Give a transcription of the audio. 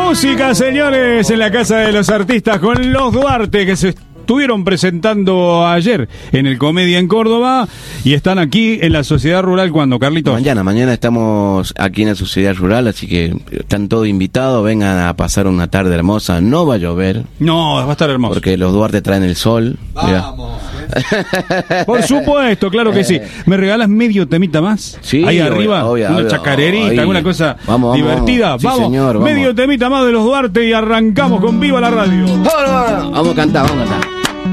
Música, señores, en la Casa de los Artistas con los Duarte, que se estuvieron presentando ayer en el Comedia en Córdoba y están aquí en la Sociedad Rural. ¿Cuándo, Carlitos? Mañana estamos aquí en la Sociedad Rural, así que están todos invitados, vengan a pasar una tarde hermosa. No va a llover. No, va a estar hermoso. Porque los Duarte traen el sol. Vamos. Por supuesto, claro que sí. ¿Me regalas medio temita más? Sí, ahí arriba, una chacarerita, alguna cosa divertida. Vamos, sí, señor, medio temita más de los Duarte y arrancamos con Viva la Radio. Vamos a cantar.